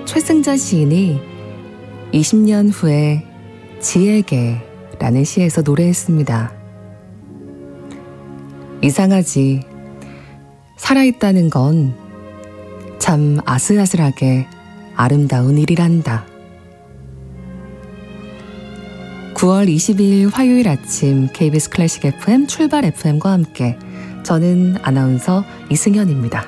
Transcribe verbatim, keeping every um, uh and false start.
최승자 시인이 이십 년 후에 지에게 라는 시에서 노래했습니다. 이상하지. 살아있다는 건 참 아슬아슬하게 아름다운 일이란다. 구월 이십이일 화요일 아침 케이비에스 클래식 에프엠 출발 에프엠과 함께 저는 아나운서 이승현입니다.